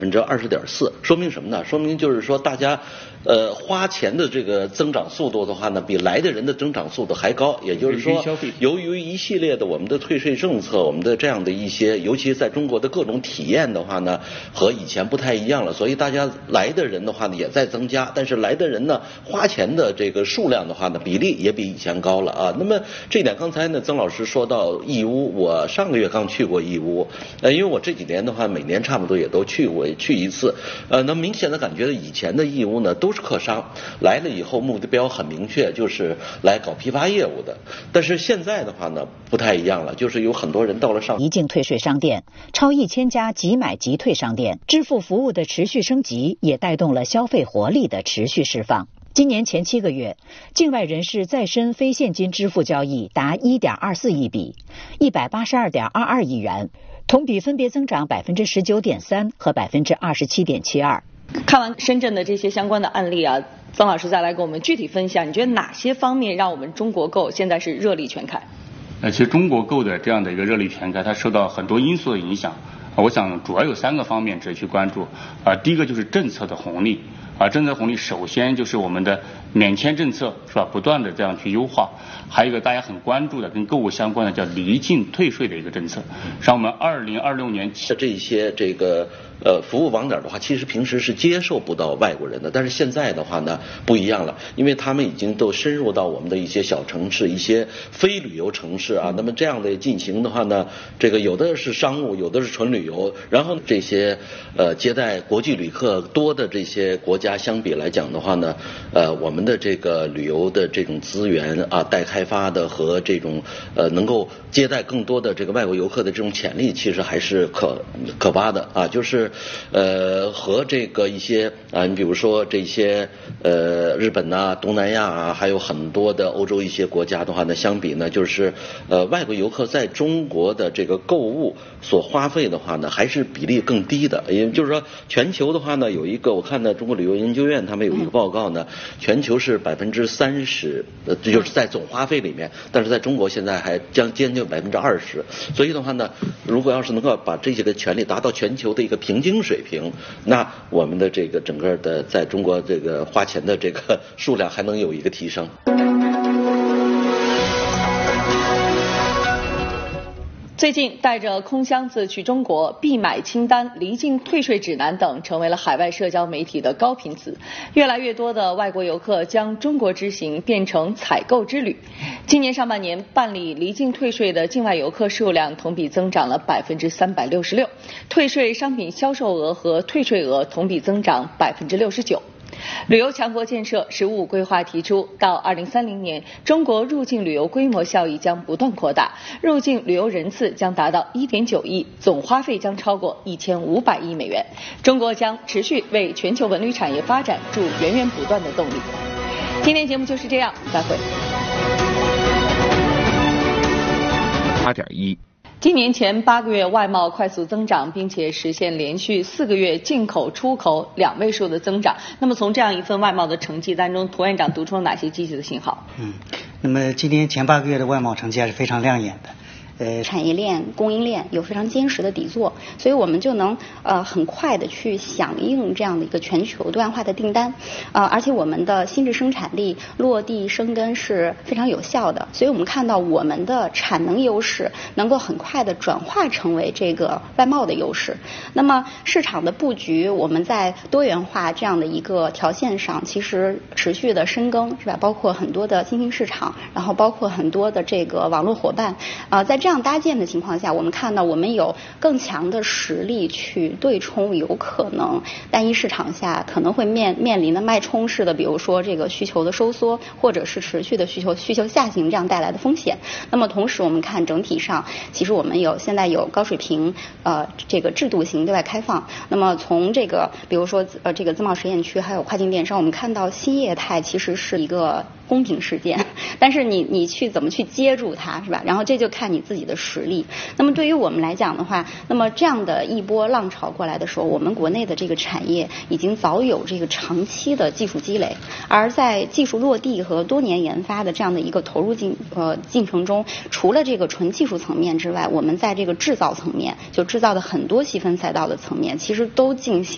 20.4%，说明什么呢？说明就是说大家，花钱的这个增长速度的话呢，比来的人的增长速度还高。也就是说，由于一系列的我们的退税政策，我们的这样的一些，尤其在中国的各种体验的话呢，和以前不太一样了。所以大家来的人的话呢也在增加，但是来的人呢花钱的这个数量的话呢比例也比以前高了啊。那么这点刚才呢曾老师说到义乌，我上个月刚去过义乌，因为我这几年的话每年差不多也都去一次，那明显的感觉以前的义乌呢都是客商来了以后目标很明确，就是来搞批发业务的。但是现在的话呢不太一样了，就是有很多人到了离境退税商店，超1000家即买即退商店，支付服务的持续升级，也带动了消费活力的持续释放。今年前7个月，境外人士再申非现金支付交易达1.24亿笔，182.22亿元，同比分别增长19.3%和27.72%。 看完深圳的这些相关的案例啊，曾老师再来给我们具体分享，你觉得哪些方面让我们中国购现在是热力全开？ 其实中国购的这样的一个热力全开，它受到很多因素的影响。我想主要有3个方面值得去关注。第一个就是政策的红利。政策红利首先就是我们的免签政策是吧，不断的这样去优化。还有一个大家很关注的跟购物相关的叫离境退税的一个政策。像我们2026年这些这个服务网点的话，其实平时是接受不到外国人的，但是现在的话呢不一样了，因为他们已经都深入到我们的一些小城市、一些非旅游城市啊。那么这样的进行的话呢，这个有的是商务，有的是纯旅游。然后这些接待国际旅客多的这些国家相比来讲的话呢，我们的这个旅游的这种资源啊，待开发的和这种能够接待更多的这个外国游客的这种潜力，其实还是可挖的啊。就是和这个一些你比如说这些日本呐、东南亚啊，还有很多的欧洲一些国家的话呢，相比呢，就是外国游客在中国的这个购物所花费的话呢，还是比例更低的。也就是说，全球的话呢，有一个我看呢，中国旅游研究院他们有一个报告呢，全球是30%，这就是在总花费里面，但是在中国现在还将接近20%。所以的话呢，如果要是能够把这些个权利达到全球的一个平均水平，那我们的这个整个的在中国这个花钱的这个数量还能有一个提升。 最近带着空箱子去中国，必买清单、离境退税指南等成为了海外社交媒体的高频词。越来越多的外国游客将中国之行变成采购之旅。今年上半年办理离境退税的境外游客数量同比增长了366%，退税商品销售额和退税额同比增长69%。旅游强国建设“十五”规划提出，到2030年，中国入境旅游规模效益将不断扩大，入境旅游人次将达到1.9亿，总花费将超过1500亿美元。中国将持续为全球文旅产业发展注源源不断的动力。今天节目就是这样，再会。 8.1。 今年前8个月外贸快速增长，并且实现连续4个月进口出口2位数的增长。那么从这样一份外贸的成绩当中，涂院长读出了哪些积极的信号？ 那么今年前8个月的外贸成绩还是非常亮眼的。 产业链、供应链有非常坚实的底座，所以我们就能很快的去响应这样的一个全球多样化的订单，而且我们的新质生产力落地生根是非常有效的，所以我们看到我们的产能优势能够很快的转化成为这个外贸的优势。那么市场的布局，我们在多元化这样的一个条线上，其实持续的深耕，是吧？包括很多的新兴市场，然后包括很多的这个网络伙伴，在这样搭建的情况下，我们看到我们有更强的实力去对冲有可能单一市场下可能会面临的脉冲式的，比如说这个需求的收缩，或者是持续的需求下行这样带来的风险。那么同时我们看整体上，其实我们现在有高水平这个制度型对外开放。那么从这个比如说这个自贸实验区还有跨境电商，我们看到新业态其实是一个公平事件，但是你去怎么去接住它，是吧？然后这就看你自己的实力。那么对于我们来讲的话，那么这样的一波浪潮过来的时候，我们国内的这个产业已经早有这个长期的技术积累，而在技术落地和多年研发的这样的一个投入进程中，除了这个纯技术层面之外，我们在这个制造层面，就制造的很多细分赛道的层面，其实都进行